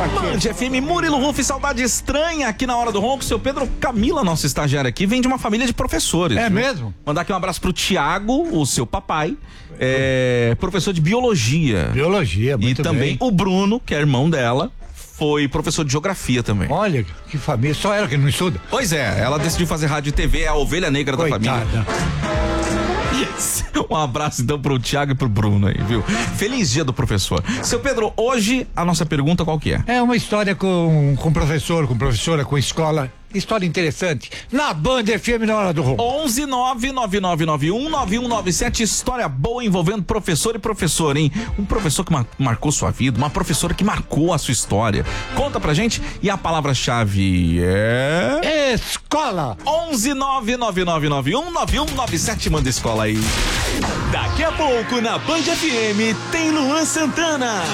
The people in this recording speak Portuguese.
Band FM, Murilo Rufo, saudade estranha aqui na Hora do Ronco. Seu Pedro Camila, nosso estagiário aqui, vem de uma família de professores. É viu? mesmo? Mandar aqui um abraço pro Tiago, o seu papai, professor de biologia. Biologia, muito E também bem. o Bruno, que é irmão dela, foi professor de geografia também. Olha, que família, só ela que não estuda. Pois é, ela decidiu fazer rádio e TV, é a ovelha negra da família. Coitada. Um abraço então pro Tiago e pro Bruno aí, viu? Feliz dia do professor. Seu Pedro, hoje a nossa pergunta qual que é? É uma história com professor, com professora, com escola. História interessante. Na Band FM na Hora do Ronco. 11-99991-9197. História boa envolvendo professor e professora, hein? Um professor que marcou sua vida, uma professora que marcou a sua história. Conta pra gente. E a palavra-chave é... Escola. 11-99991-9197. Manda escola aí. Daqui a pouco na Band FM tem Luan Santana.